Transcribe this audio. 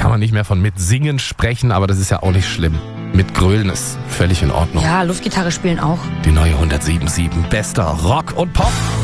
kann man nicht mehr von Mitsingen sprechen, aber das ist ja auch nicht schlimm. Mit Grölen ist völlig in Ordnung. Ja, Luftgitarre spielen auch. Die neue 107.7 bester Rock und Pop.